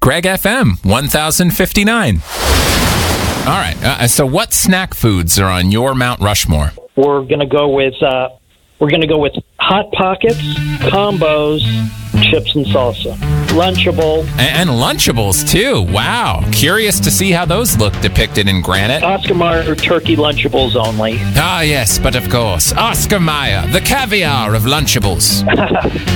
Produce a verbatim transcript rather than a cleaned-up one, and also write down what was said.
Greg F M one thousand fifty-nine. All right. Uh, so what snack foods are on your Mount Rushmore? We're going to go with uh, we're going to go with Hot Pockets, combos, chips and salsa, Lunchable. And, and Lunchables, too. Wow. Curious to see how those look depicted in granite. Oscar Mayer turkey Lunchables only. Ah, yes, but of course. Oscar Mayer, the caviar of Lunchables.